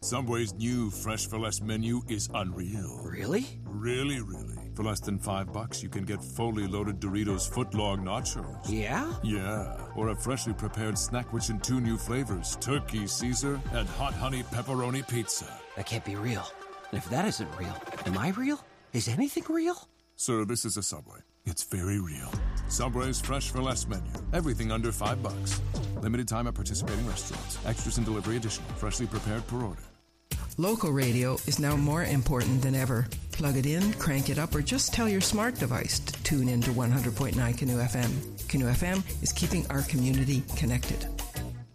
Subway's new Fresh for Less menu is unreal. Really? Really. For less than $5, you can get fully loaded Doritos footlong nachos. Yeah? Yeah. Or a freshly prepared snack rich in 2 new flavors, Turkey Caesar and Hot Honey Pepperoni Pizza. That can't be real. And if that isn't real, am I real? Is anything real? Sir, this is a Subway. It's very real. Subway's Fresh for Less menu. Everything under $5. Limited time at participating restaurants. Extras and delivery additional. Freshly prepared per order. Local radio is now more important than ever. Plug it in, crank it up, or just tell your smart device to tune in to 100.9 Canoe FM. Canoe FM is keeping our community connected.